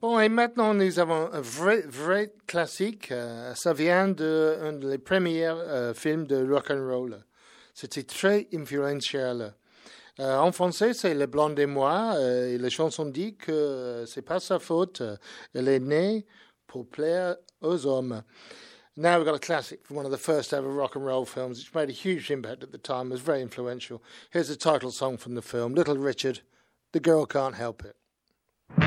Bon, et maintenant, nous avons un vrai classique. Ça vient d'un des premiers films de rock and roll. C'était très influentiel. En français, c'est Le Blanc des Mois. Et la chanson dit que c'est pas sa faute. Elle est née pour plaire aux hommes. Now we've got a classic from one of the first ever rock and roll films, which made a huge impact at the time, was very influential. Here's the title song from the film, Little Richard, The Girl Can't Help It.